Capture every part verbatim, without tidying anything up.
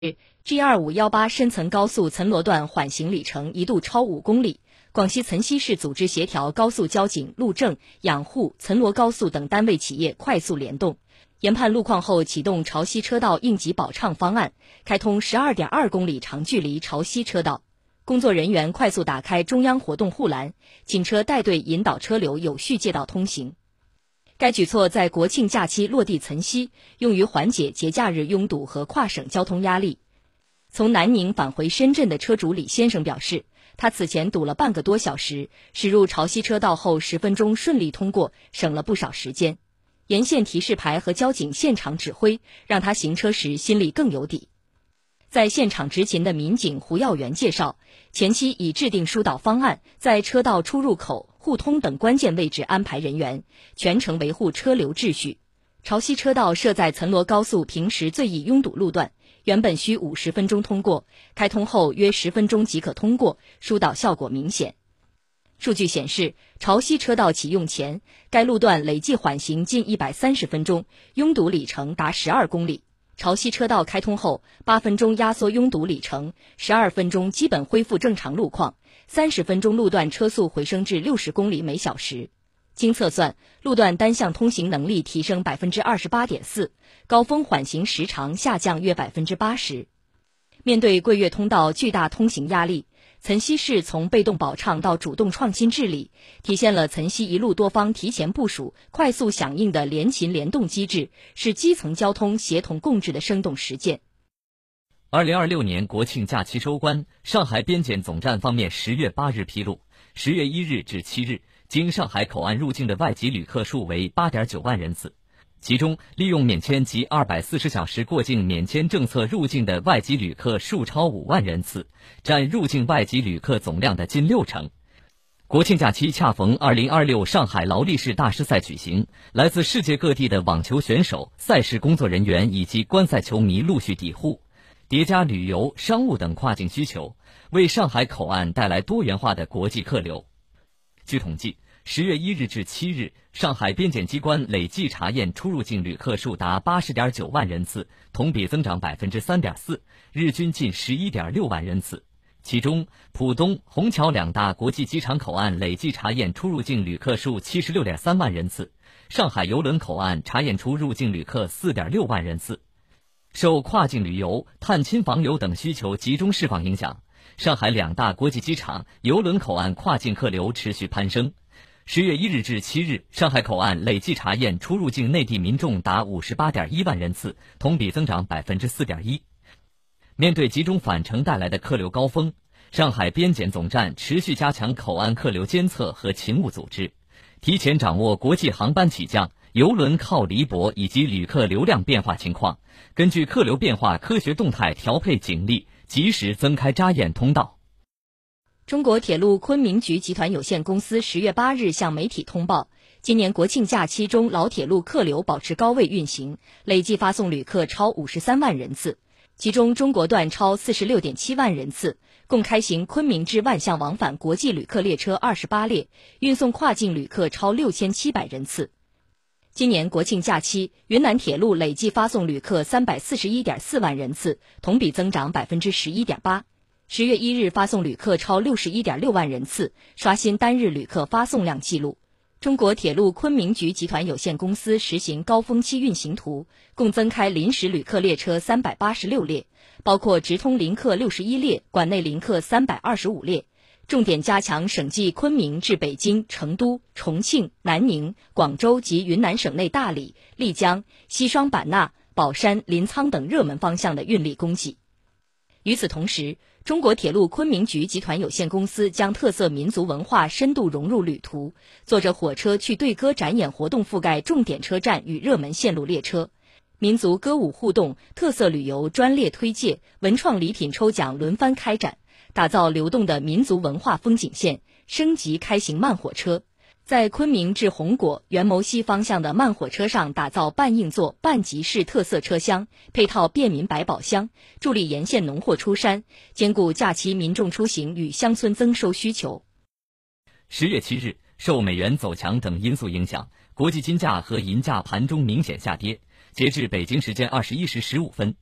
G 二五一八深层高速岑罗段缓行里程一度超五公里。广西岑溪市组织协调高速交警、路政、养护、岑罗高速等单位企业快速联动，研判路况后启动潮汐车道应急保畅方案，开通 十二点二公里长距离潮汐车道。工作人员快速打开中央活动护栏，警车带队引导车流有序借道通行。该举措在国庆假期落地岑溪，用于缓解节假日拥堵和跨省交通压力。从南宁返回深圳的车主李先生表示，他此前堵了半个多小时，驶入潮汐车道后十分钟顺利通过，省了不少时间。沿线提示牌和交警现场指挥，让他行车时心里更有底。在现场执勤的民警胡耀元介绍，前期已制定疏导方案，在车道出入口、互通等关键位置安排人员，全程维护车流秩序。潮汐车道设在岑罗高速平时最易拥堵路段，原本需五十分钟通过，开通后约十分钟即可通过，疏导效果明显。数据显示，潮汐车道启用前，该路段累计缓行近一百三十分钟，拥堵里程达十二公里。潮汐车道开通后，八分钟压缩拥堵里程，十二分钟基本恢复正常路况，三十分钟路段车速回升至六十公里每小时。经测算，路段单向通行能力提升 百分之二十八点四， 高峰缓行时长下降约 百分之八十。面对贵粤通道巨大通行压力，岑溪市从被动保畅到主动创新治理，体现了岑溪一路多方提前部署、快速响应的联勤联动机制，是基层交通协同共治的生动实践。 二零二六年国庆假期收官，上海边检总站方面十月八日披露，十月一日至七日，经上海口岸入境的外籍旅客数为 八点九万人次。其中，利用免签及二百四十小时过境免签政策入境的外籍旅客数超五万人次，占入境外籍旅客总量的近六成。国庆假期恰逢二零二六上海劳力士大师赛举行，来自世界各地的网球选手、赛事工作人员以及观赛球迷陆续抵沪，叠加旅游、商务等跨境需求，为上海口岸带来多元化的国际客流。据统计，十月一日至七日，上海边检机关累计查验出入境旅客数达 八十点九万人次，同比增长 百分之三点四， 日均近 十一点六万人次。其中，浦东、虹桥两大国际机场口岸累计查验出入境旅客数 七十六点三万人次，上海邮轮口岸查验出入境旅客 四点六万人次。受跨境旅游、探亲访友等需求集中释放影响，上海两大国际机场、邮轮口岸跨境客流持续攀升。十月一日至七日，上海口岸累计查验出入境内地民众达 五十八点一万人次，同比增长 百分之四点一。面对集中返程带来的客流高峰，上海边检总站持续加强口岸客流监测和勤务组织，提前掌握国际航班起降、邮轮靠离泊以及旅客流量变化情况，根据客流变化科学动态调配警力，及时增开扎验通道。 中国铁路昆明局集团有限公司十月八日向媒体通报，今年国庆假期中老铁路客流保持高位运行，累计发送旅客超五十三万人次，其中中国段超 四十六点七万人次，共开行昆明至万象往返国际旅客列车二十八列，运送跨境旅客超六千七百人次。今年国庆假期，云南铁路累计发送旅客 三百四十一点四万人次，同比增长 百分之十一点八。十月一日发送旅客超 六十一点六万人次，刷新单日旅客发送量纪录。中国铁路昆明局集团有限公司实行高峰期运行图，共增开临时旅客列车三百八十六列，包括直通临客六十一列，管内临客三百二十五列，重点加强省际昆明至北京、成都、重庆、南宁、广州及云南省内大理、丽江、西双版纳、保山、临沧等热门方向的运力供给。与此同时，中国铁路昆明局集团有限公司将特色民族文化深度融入旅途，坐着火车去对歌展演活动覆盖重点车站与热门线路列车，民族歌舞互动、特色旅游专列推介、文创礼品抽奖轮番开展，打造流动的民族文化风景线，升级开行慢火车。在昆明至红果、元谋西方向的慢火车上打造半硬座、半集式特色车厢，配套便民百宝箱，助力沿线农货出山，兼顾假期民众出行与乡村增收需求。 十月七日，受美元走强等因素影响，国际金价和银价盘中明显下跌。截至北京时间二十一时十五分，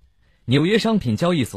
纽约商品交易所